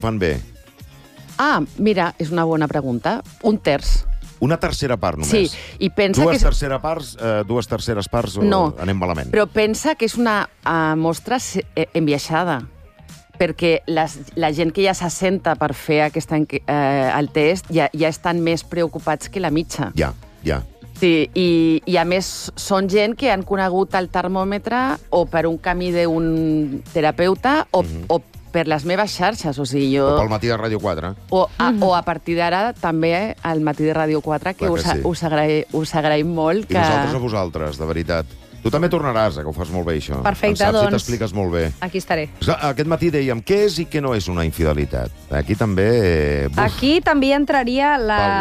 fan bé? Ah, mira, és una bona pregunta. Un terç. Una tercera part, només. Sí, i pensa dues que... dues terceres parts No, anem malament. però pensa que és una mostra enviaixada, perquè la gent que ja s'assenta per fer el test ja estan més preocupats que la mitja. Ja. Sí, i a més són gent que han conegut el termòmetre o per un camí d'un terapeuta o per les meves xarxes, o sigui, jo... O pel matí de Ràdio 4. O a partir d'ara també al matí de Ràdio 4, que us agraïm molt. I nosaltres a vosaltres, de veritat. Tu també tornaràs, que ho fas molt bé, això. Perfecte, doncs. doncs... t'expliques molt bé. Aquí estaré. Aquest matí dèiem què és i què no és una infidelitat. Aquí també... Aquí també entraria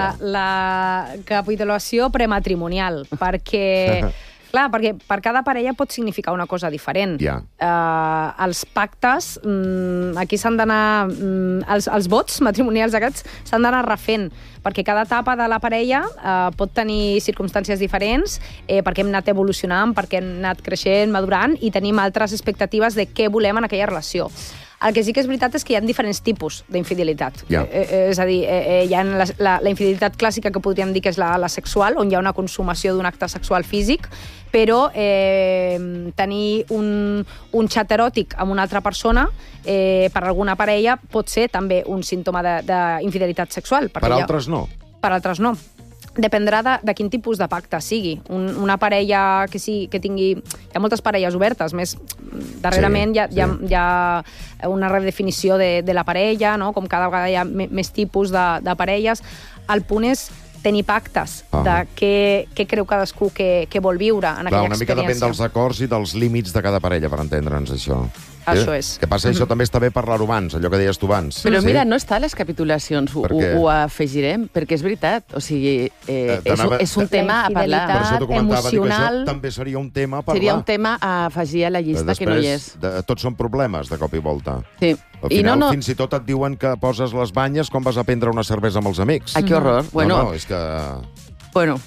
la capitulació prematrimonial, perquè... Clar, perquè per cada parella pot significar una cosa diferent. Ja. Els pactes, aquí s'han d'anar... Els vots matrimonials aquests s'han d'anar refent, perquè cada etapa de la parella pot tenir circumstàncies diferents, perquè hem anat evolucionant, perquè hem anat creixent, madurant, i tenim altres expectatives de què volem en aquella relació. El que sí que és veritat és que hi ha diferents tipus d'infidelitat. Ja. És a dir, hi ha la infidelitat clàssica, que podríem dir que és la sexual, on hi ha una consumació d'un acte sexual físic, però tenir un xat eròtic amb una altra persona, per alguna parella, pot ser també un símptoma d'infidelitat sexual. Per altres no? Per altres no. Dependrà de quin tipus de pacte sigui. Una parella que tingui... Hi ha moltes parelles obertes, més darrerament hi ha una redefinició de la parella, no? Com cada vegada hi ha més tipus de parelles. El punt és tenir pactes de què creu cadascú que vol viure en aquella experiència. Una mica depèn dels acords i dels límits de cada parella, per entendre'ns, això. Això és. Que passa, això també està bé parlar-ho abans, allò que deies tu abans. Però mira, no està a les capitulacions, ho afegirem, perquè és veritat. O sigui, és un tema a parlar. Per això t'ho comentava, dic, emocional... això també seria un tema a parlar. Seria un tema a afegir a la llista, que no hi és. Tots són problemes, de cop i volta. Sí. Al final, fins i tot et diuen que poses les banyes quan vas a prendre una cervesa amb els amics. Ah, que horror. No, és que... Bueno,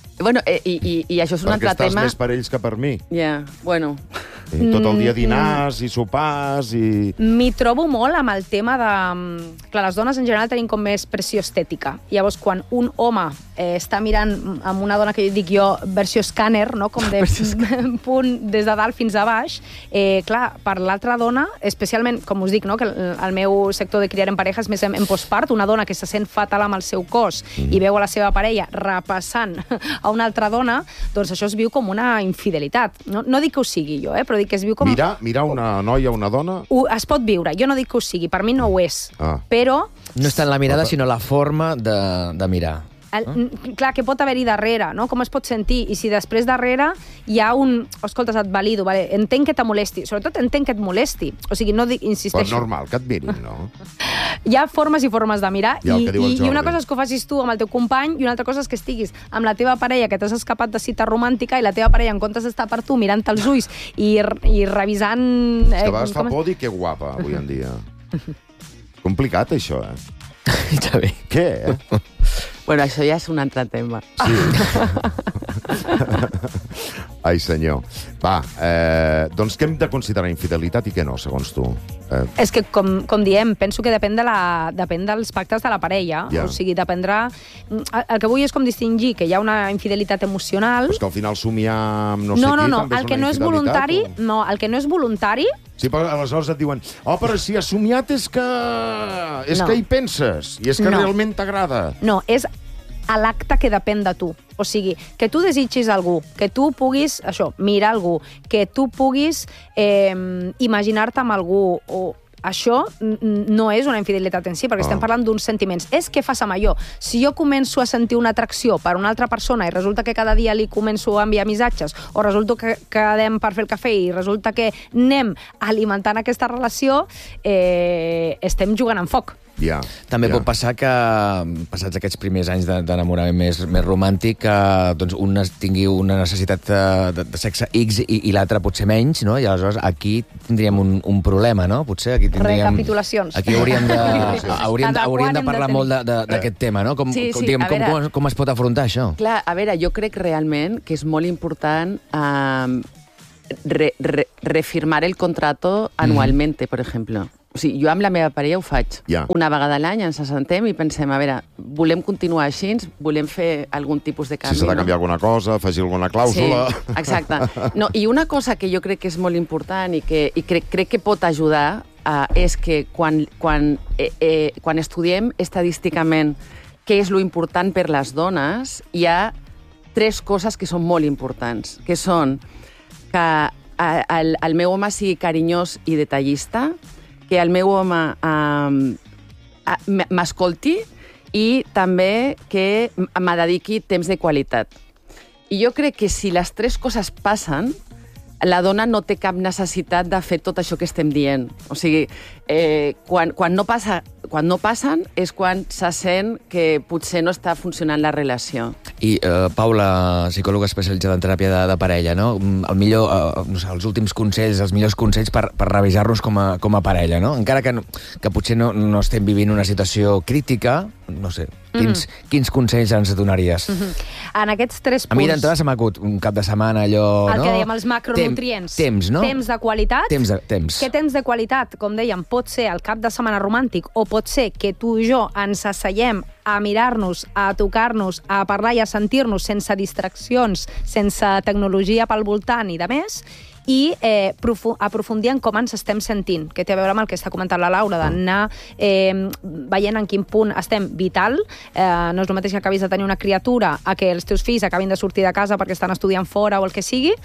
i això és un altre tema... Perquè estàs més per ells que per mi. Ja, bueno... Tot el dia dinars i sopars i... M'hi trobo molt amb el tema de... Clar, les dones en general tenim com més pressió estètica. Llavors, quan un home està mirant amb una dona que dic jo versió escàner, no? Com de punt des de dalt fins a baix, clar, per l'altra dona, especialment, com us dic, no? Que el meu sector de criar en parella és més en postpart, una dona que se sent fatal amb el seu cos i veu a la seva parella repassant a una altra dona, doncs això es viu com una infidelitat. No dic que ho sigui jo, però dic que es viu com... Mirar una noia o una dona... Es pot viure, jo no dic que ho sigui, per mi no ho és, però... No és tant la mirada, sinó la forma de mirar. Clar, què pot haver-hi darrere, no? Com es pot sentir? I si després darrere hi ha un... Escolta, et valido, vale? Entenc que te molesti. Sobretot entenc que et molesti. O sigui, no dic, insisteixo... Però és normal que et mirin, no? Hi ha formes i formes de mirar. I una cosa és que ho facis tu amb el teu company i una altra cosa és que estiguis amb la teva parella, que t'has escapat de cita romàntica, i la teva parella, en comptes d'estar per tu, mirant-te els ulls i revisant... És que a vegades fa por dir que guapa, avui en dia. Complicat, això, Està bé. Què, Bueno, això ja és un altre tema. Sí. Ai, senyor. Va, doncs què hem de considerar infidelitat i què no, segons tu? És que, com diem, penso que depèn dels pactes de la parella. O sigui, dependrà... El que vull és com distingir que hi ha una infidelitat emocional... Però és que al final somiar amb no sé qui també és una infidelitat. El que no és voluntari... Sí, però aleshores et diuen però si has somiat és que hi penses i és que realment t'agrada. No, és a l'acte que depèn de tu. O sigui, que tu desitgis algú, que tu puguis, mirar algú, que tu puguis imaginar-te amb algú, això no és una infidelitat en si, perquè estem parlant d'uns sentiments. És què fas amb allò. Si jo començo a sentir una atracció per una altra persona i resulta que cada dia li començo a enviar missatges, o resulta que quedem per fer el cafè i resulta que anem alimentant aquesta relació, estem jugant amb foc. També pot passar que, passats aquests primers anys d'enamorament més romàntic, doncs un tingui una necessitat de sexe X i l'altre potser menys, no? I aleshores aquí tindríem un problema, no? Potser aquí tindríem... Recapitulacions. Aquí hauríem de parlar molt d'aquest tema, no? Com es pot afrontar això? Clar, a veure, jo crec realment que és molt important refirmar el contrato anualmente, por ejemplo. O sigui, jo amb la meva parella ho faig. Ja. Una vegada a l'any ens assentem i pensem, a veure, volem continuar així, volem fer algun tipus de canvi. Si s'ha de canviar alguna cosa, afegir alguna clàusula... Sí, exacte. No, i una cosa que jo crec que és molt important i crec que pot ajudar és que quan estudiem estadísticament què és lo important per les dones, hi ha 3 coses que són molt importants, que són que el meu home sigui carinyós i detallista, que el meu home m'escolti i també que me dediqui temps de qualitat. I jo crec que si les 3 coses passen, la dona no té cap necessitat de fer tot això que estem dient. O sigui, quan no passen és quan se sent que potser no està funcionant la relació. I Paula, psicòloga especialitzada en teràpia de parella, no? El millor, no sé, els últims consells, els millors consells per revisar-nos com a parella, no? Encara que potser no estem vivint una situació crítica, no sé, quins consells ens donaries? En aquests 3 punts... A mi d'entrada se m'ha acut un cap de setmana allò... El que dèiem, els macronutrients. Temps, no? Temps de qualitat. Temps. Què temps de qualitat? Com dèiem, pot ser el cap de setmana romàntic o pot ser que tu i jo ens asseiem a mirar-nos, a tocar-nos, a parlar i a sentir-nos sense distraccions, sense tecnologia pel voltant i de més, i aprofundir en com ens estem sentint, que té a veure amb el que està comentant la Laura, d'anar veient en quin punt estem vital. No és el mateix que acabis de tenir una criatura a que els teus fills acabin de sortir de casa perquè estan estudiant fora o el que sigui,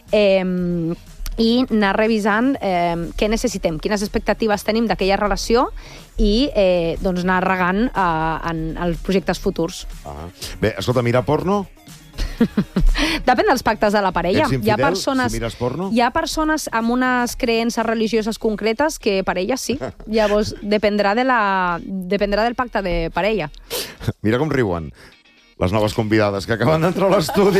i anar revisant què necessitem, quines expectatives tenim d'aquella relació i doncs anar regant en els projectes futurs. Bé, escolta, mirar porno? Depèn dels pactes de la parella. Ets infidel si mires porno? Hi ha persones amb unes creences religioses concretes que per elles sí. Llavors, dependrà del pacte de parella. Mira com riuen les noves convidades que acaben d'entrar a l'estudi.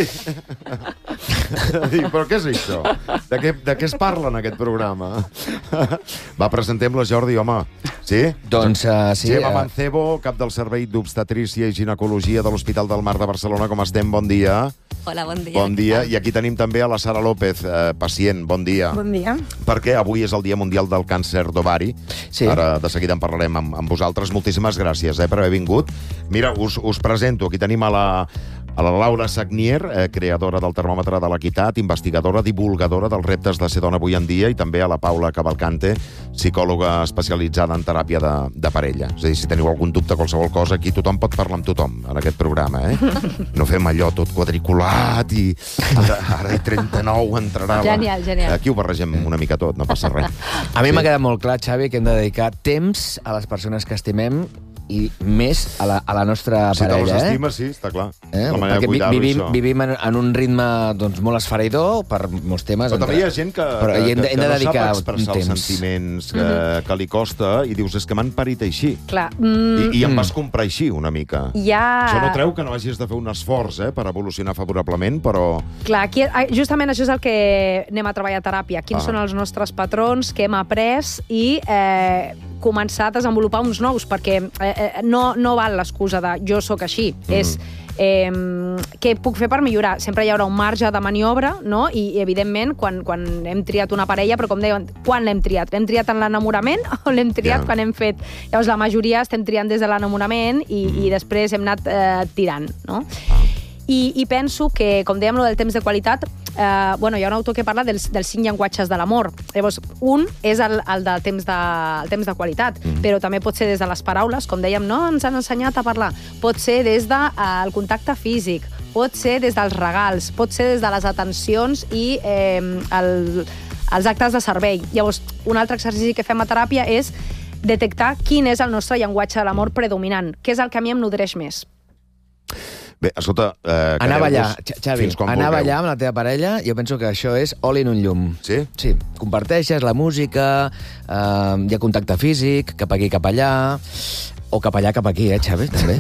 Però què és això? De què es parla en aquest programa? Va, presentem-la, Jordi, home. Sí? Doncs sí. Gemma Mancebo, cap del Servei d'Obstetrícia i Ginecologia de l'Hospital del Mar de Barcelona. Com estem? Bon dia. Hola, bon dia. Bon dia. I aquí tenim també a la Sara López, pacient. Bon dia. Bon dia. Perquè avui és el Dia Mundial del Càncer d'Ovari. Sí. Ara de seguida en parlarem amb vosaltres. Moltíssimes gràcies per haver vingut. Mira, us presento. Aquí tenim a la Laura Sagnier, creadora del Termòmetre de l'Equitat, investigadora, divulgadora dels reptes de ser dona avui en dia, i també a la Paula Cavalcante, psicòloga especialitzada en teràpia de parella. És a dir, si teniu algun dubte, qualsevol cosa, aquí tothom pot parlar amb tothom en aquest programa, No fem allò tot quadriculat i ara 39 entrarà... Genial. Aquí ho barregem una mica tot, no passa res. A mi m'ha quedat molt clar, Xavi, que hem de dedicar temps a les persones que estimem i més a la nostra parella. Si te les estimes, sí, està clar. La manera de cuidar-ho, això. Vivim en un ritme doncs, molt esfereïdor per molts temes. Però també hi ha gent que no sap expressar els sentiments que li costa i dius, és que m'han parit així. Clar. I em vas comprar així, una mica. Això no treu que no hagis de fer un esforç per evolucionar favorablement, però... Clar, aquí, justament això és el que anem a treballar a teràpia. Quins són els nostres patrons, què hem après i començar a desenvolupar uns nous, perquè no val l'excusa de jo sóc així. És què puc fer per millorar? Sempre hi haurà un marge de maniobra, no? I evidentment, quan hem triat una parella, però com deien, quan l'hem triat? L'hem triat en l'enamorament o l'hem triat quan hem fet... Llavors, la majoria estem triant des de l'enamorament i després hem anat tirant, no? I penso que, com dèiem, del temps de qualitat, hi ha un autor que parla dels 5 llenguatges de l'amor. Llavors, un és el del temps de qualitat, però també pot ser des de les paraules, com dèiem, no ens han ensenyat a parlar. Pot ser des del contacte físic, pot ser des dels regals, pot ser des de les atencions i els actes de servei. Llavors, un altre exercici que fem a teràpia és detectar quin és el nostre llenguatge de l'amor predominant, què és el que a mi em nodreix més. Bé, escolta... Anar a ballar, Xavi, anar a ballar amb la teva parella, jo penso que això és oli en un llum. Sí? Sí. Comparteixes la música, hi ha contacte físic, cap aquí, cap allà... O cap allà, cap aquí, Xavi, també.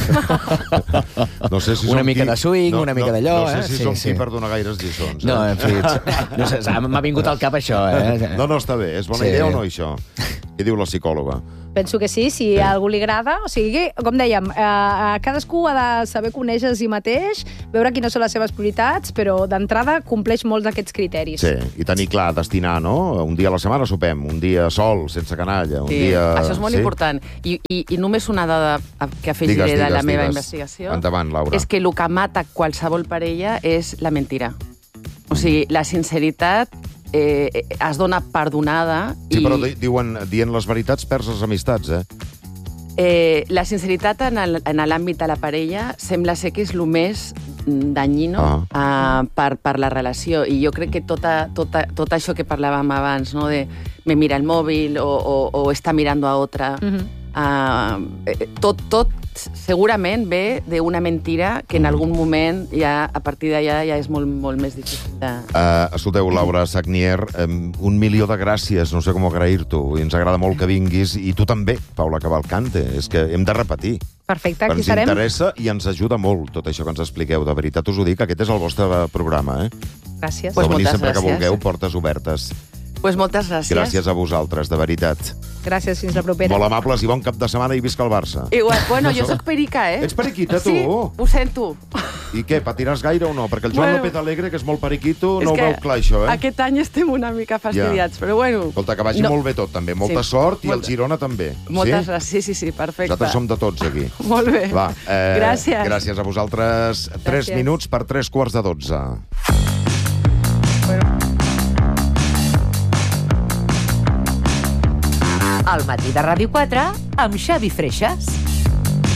No sé si una mica de swing, una mica d'allò, No sé si som qui per donar gaires lliçons. No, en fi, no sé, m'ha vingut al cap això, No, està bé. És bona idea o no, això? Què diu la psicòloga? Penso que sí, si a algú li agrada. O sigui, com dèiem, cadascú ha de saber conèixer a si mateix, veure quines són les seves prioritats, però d'entrada compleix molts d'aquests criteris. Sí, i tenir clar, destinar, no? Un dia a la setmana sopem, un dia sol, sense canalla, un dia... Això és molt important. I només una dada que afegiré de la meva investigació. Endavant, Laura. És que el que mata qualsevol parella és la mentira. O sigui, la sinceritat es dona perdonada. Sí, però dient les veritats perds les amistats, La sinceritat en l'àmbit de la parella sembla ser que és el més dañino per la relació. I jo crec que tot això que parlàvem abans, no? De me mira el mòbil o està mirando a otra, tot segurament ve d'una mentira que en algun moment, a partir d'allà, ja és molt, molt més difícil de... Escolteu, Laura Sagnier, 1 milió de gràcies, no sé com agrair-t'ho. Ens agrada molt que vinguis, i tu també, Paula Cavalcante. És que hem de repetir. Perfecte, aquí ens serem. Ens interessa i ens ajuda molt tot això que ens expliqueu. De veritat us ho dic, aquest és el vostre programa, Gràcies. Pues venir moltes sempre gràcies. que vulgueu, portes obertes. Pues moltes gràcies. Gràcies a vosaltres, de veritat. Gràcies, fins la propera. Molt amables i bon cap de setmana i visca el Barça. Igual, bueno, jo soc perica, Ets periquita, tu? Sí, ho sento. I què, patiràs gaire o no? Perquè el Joan López Alegre, que és molt periquito, no ho veu clar, això, Aquest any estem una mica fastidiats, però bueno... Escolta, que vagi molt bé tot, també. Molta sort, i el Girona també. Moltes gràcies, sí, perfecte. Nosaltres som de tots, aquí. Molt bé. Va, gràcies. Gràcies a vosaltres. 3 minuts per 3:45. Al matí de Ràdio 4 amb Xavi Freixas.